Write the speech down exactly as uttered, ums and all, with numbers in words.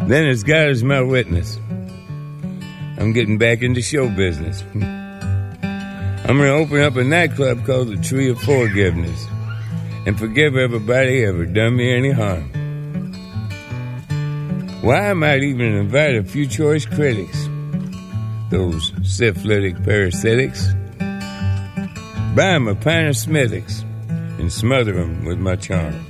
Then as God is my witness, I'm getting back into show business. I'm going to open up a nightclub called the Tree of Forgiveness and forgive everybody ever done me any harm. Why, I might even invite a few choice critics, those syphilitic parasitics, buy 'em a pint of Smithwick's and smother 'em with my charm.